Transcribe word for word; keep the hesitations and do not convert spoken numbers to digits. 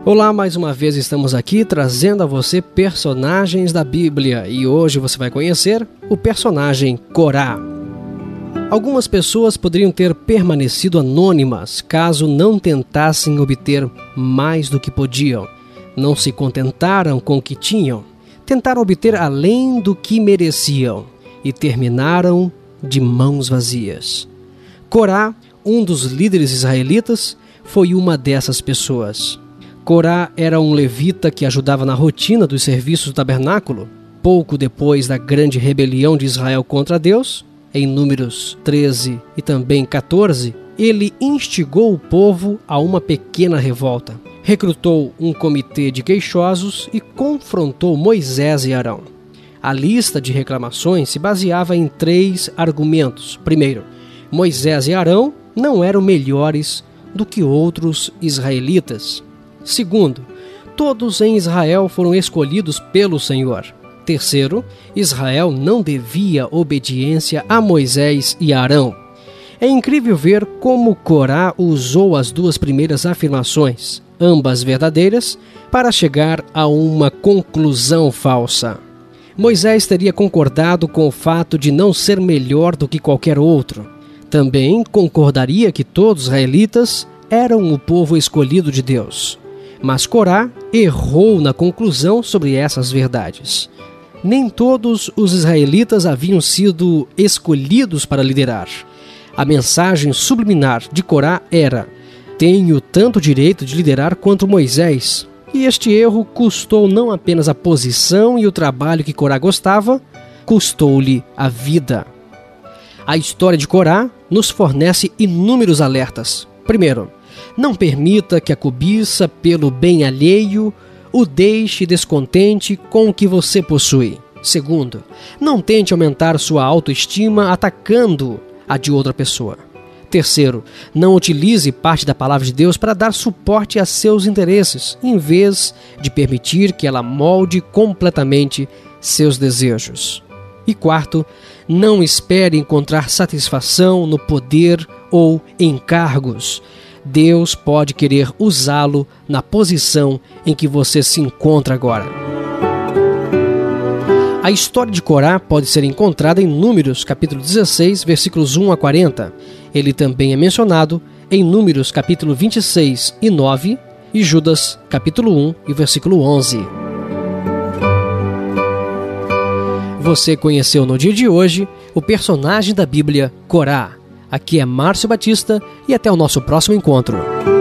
Olá, mais uma vez estamos aqui trazendo a você personagens da Bíblia e hoje você vai conhecer o personagem Corá. Algumas pessoas poderiam ter permanecido anônimas caso não tentassem obter mais do que podiam. Não se contentaram com o que tinham, tentaram obter além do que mereciam e terminaram de mãos vazias. Corá, um dos líderes israelitas, foi uma dessas pessoas. Corá era um levita que ajudava na rotina dos serviços do tabernáculo. Pouco depois da grande rebelião de Israel contra Deus, em Números treze e também quatorze, ele instigou o povo a uma pequena revolta. Recrutou um comitê de queixosos e confrontou Moisés e Arão. A lista de reclamações se baseava em três argumentos. Primeiro, Moisés e Arão não eram melhores do que outros israelitas. Segundo, todos em Israel foram escolhidos pelo Senhor. Terceiro, Israel não devia obediência a Moisés e Arão. É incrível ver como Corá usou as duas primeiras afirmações, ambas verdadeiras, para chegar a uma conclusão falsa. Moisés teria concordado com o fato de não ser melhor do que qualquer outro. Também concordaria que todos os israelitas eram o povo escolhido de Deus. Mas Corá errou na conclusão sobre essas verdades. Nem todos os israelitas haviam sido escolhidos para liderar. A mensagem subliminar de Corá era: tenho tanto direito de liderar quanto Moisés. E este erro custou não apenas a posição e o trabalho que Corá gostava, custou-lhe a vida. A história de Corá nos fornece inúmeros alertas. Primeiro, não permita que a cobiça pelo bem alheio o deixe descontente com o que você possui. Segundo, não tente aumentar sua autoestima atacando a de outra pessoa. Terceiro, não utilize parte da palavra de Deus para dar suporte a seus interesses, em vez de permitir que ela molde completamente seus desejos. E quarto, não espere encontrar satisfação no poder ou em cargos. Deus pode querer usá-lo na posição em que você se encontra agora. A história de Corá pode ser encontrada em Números capítulo dezesseis, versículos um a quarenta. Ele também é mencionado em Números capítulo vinte e seis e nove e Judas capítulo um e versículo onze. Você conheceu no dia de hoje o personagem da Bíblia Corá. Aqui é Márcio Batista e até o nosso próximo encontro.